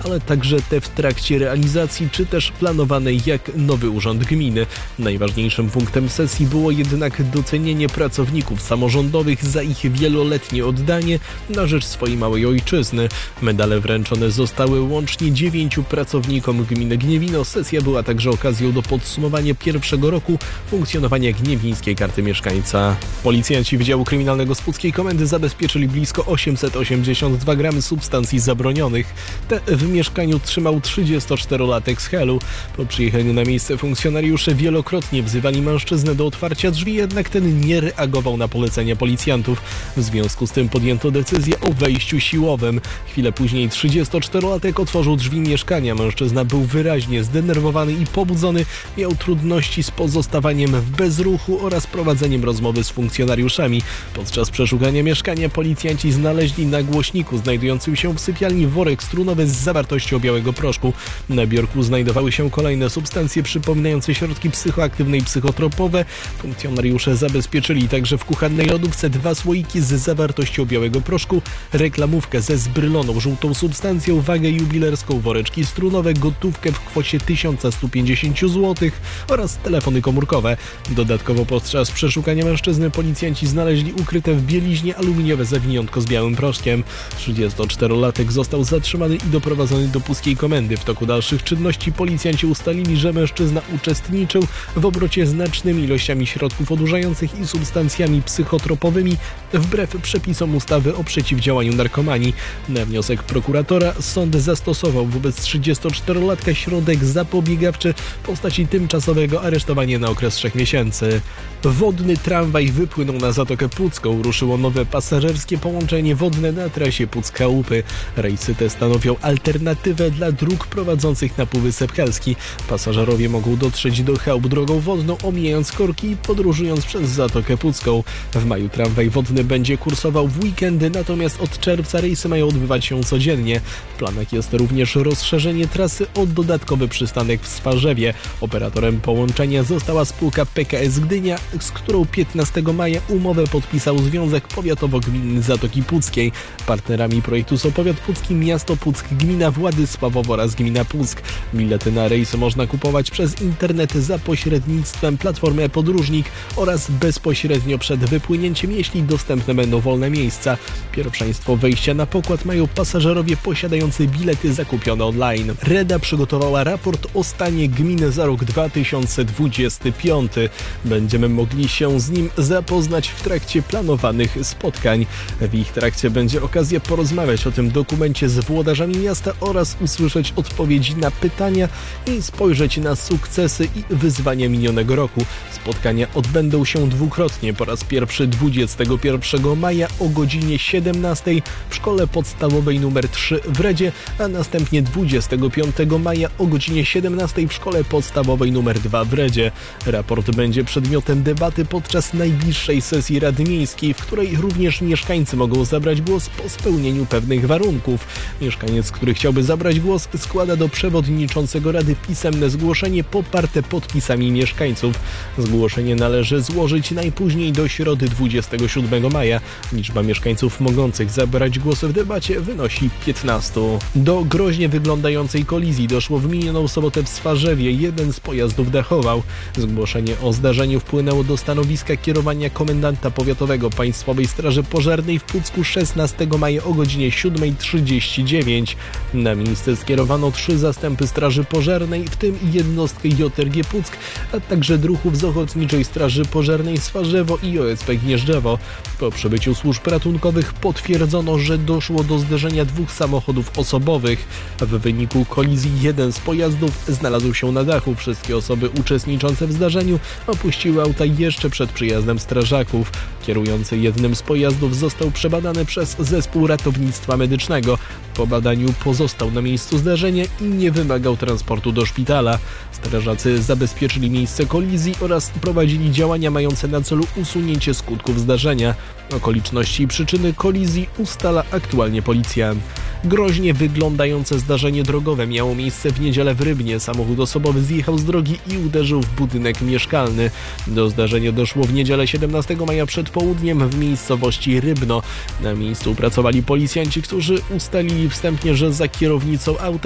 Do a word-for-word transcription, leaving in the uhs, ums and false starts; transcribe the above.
ale także te w trakcie realizacji czy też planowanej jak nowy urząd gminy. Najważniejszym punktem sesji było jednak docenienie pracowników samorządowych za ich wieloletnie oddanie na rzecz swojej małej ojczyzny. Medale wręczone zostały łącznie dziewięciu pracownikom gminy Gniewino. Sesja była także okazją do podsumowania pierwszego roku funkcjonowania Gniewińskiej Karty Mieszkańca. Policjanci Wydziału Kryminalnego z Puckiej Komendy zabezpieczyli blisko osiemset osiemdziesiąt dwa gramy substancji zabronionych. Te w mieszkaniu trzymał trzydziestoczterolatek z Helu. Po przyjechaniu na miejsce funkcjonariusze wielokrotnie wzywali mężczyznę do otwarcia drzwi, jednak ten nie reagował na polecenia policjantów. W związku z tym podjęto decyzję o wejściu siłowym. Chwilę później trzydziestoczterolatek otworzył drzwi mieszkania. Mężczyzna był wyraźnie zdenerwowany i pobudzony. Miał trudności z pozostawaniem w bezruchu oraz prowadzeniem rozmowy z funkcjonariuszami. Podczas przeszukania mieszkania policjanci znaleźli na głośniku znajdującym się w sypialni worek strunowy z zawartością białego proszku. Na biurku znajdowały się kolejne substancje przypominające środki psychoaktywne i psychotropowe. Funkcjonariusze zabezpieczyli także w kuchennej lodówce dwa słoiki z zawartością białego proszku, reklamówkę ze zbryloną żółtą substancją, wagę jubilerską, woreczki strunowe, gotówkę w kwocie tysiąc sto pięćdziesiąt złotych oraz telefony komórkowe. Dodatkowo podczas przeszukania mężczyzny policjanci znaleźli ukryte w bieliźnie aluminiowe zawiniątko z białym proszkiem. trzydziestoczterolatek został zatrzymany i doprowadzony do Puckiej Komendy. W toku dalszych czynności policjanci ustalili, że mężczyzna uczestniczył w obrocie znacznymi ilościami środków odurzających i substancjami psychotropowymi wbrew przepisom ustawy o przeciwdziałaniu narkomanii. Na wniosek prokuratora sąd zastosował wobec trzydziestoczterolatka środek zapobiegawczy w postaci tymczasowego aresztowania na okres trzech miesięcy. Wodny tramwaj wypłynął na Zatokę Pucką. Ruszyło nowe pasażerskie połączenie wodne na trasie Puck-Chałupy. Rejsy te stanowią alternatywę dla dróg prowadzących na Półwysep Helski. Pasażerowie mogą dotrzeć do chałup drogą wodną, omijając korki i podróżując przez Zatokę Pucką. W maju tramwaj wodny będzie kursował w weekendy, natomiast od czerwca rejsy mają odbywać się codziennie. W planach jest również rozszerzenie trasy o dodatkowy przystanek w Swarzewie. Operatorem połączenia została spółka P K S Gdynia, z którą piętnastego maja umowę podpisał Związek Powiatowo-Gminny Zatoki Puckiej. Partnerami projektu są Powiat Pucki, Miasto Puck, Gmina Władysławowo oraz Gmina Puck. Bilety na rejsy można kupować przez internet za pośrednictwem platformy e-Podróżnik oraz bezpośrednio przed wypłynięciem, jeśli dostępne będą wolne miejsca. Pierwszeństwo wejścia na pokład mają pasażerowie posiadający bilety zakupione online. Reda przygotowała raport o stanie gminy za rok dwa tysiące dwudziesty piąty. Będziemy mogli się z nim zapoznać w trakcie planowanych spotkań. W ich trakcie będzie okazja porozmawiać o tym dokumencie z włodarzami miasta oraz usłyszeć odpowiedzi na pytania i spojrzeć na sukcesy i wyzwania minionego roku. Spotkania odbędą się dwukrotnie. Po raz pierwszy dwudziestego pierwszego maja o godzinie siedemnastej w Szkole Podstawowej nr trzy w Redzie, a następnie dwudziestego piątego maja o godzinie siedemnastej w Szkole Podstawowej nr dwa w Redzie. Raport będzie przedmiotem debaty podczas najbliższej sesji Rady Miejskiej, w której również mieszkańcy mogą zabrać głos po spełnieniu pewnych warunków. Mieszkaniec, który chciałby zabrać głos, składa do przewodniczącego Rady pisemne zgłoszenie poparte podpisami mieszkańców. Zgłoszenie należy złożyć najpóźniej do środy dwudziestego siódmego maja. Liczba mieszkańców mogących zabrać głos w debacie wynosi piętnastu. Do groźnie wyglądającej kolizji doszło w minioną sobotę w Swarzewie. Jeden z pojazdów dachował. Zgłoszenie o zdarzeniu wpłynęło do stanowiska kierowania komendanta powiatowego Państwowej Straży Pożarnej w Pucku szesnastego maja o godzinie siódma trzydzieści dziewięć. Na miejsce skierowano trzy zastępy Straży Pożarnej, w tym jednostkę J R G Puck, a także druhów z Ochotniczej Straży Pożarnej Swarzewo i O S P Gnieżdżewo. Po przybyciu służb ratunkowych potwierdzono, że doszło do zderzenia dwóch samochodów osobowych. W wyniku kolizji jeden z pojazdów znalazł się na dachu. Wszystkie osoby uczestniczące w zdarzeniu opuściły auta jeszcze przed przyjazdem strażaków. Kierujący jednym z pojazdów został przebadany przez zespół ratownictwa medycznego. Po badaniu pozostał na miejscu zdarzenia i nie wymagał transportu do szpitala. Strażacy zabezpieczyli miejsce kolizji oraz prowadzili działania mające na celu usunięcie skutków zdarzenia. Okoliczności i przyczyny kolizji ustala aktualnie policja. Groźnie wyglądające zdarzenie drogowe miało miejsce w niedzielę w Rybnie. Samochód osobowy zjechał z drogi i uderzył w budynek mieszkalny. Do zdarzenia doszło w niedzielę siedemnastego maja przed południem w miejscowości Rybno. Na miejscu pracowali policjanci, którzy ustalili wstępnie, że za kierownicą auta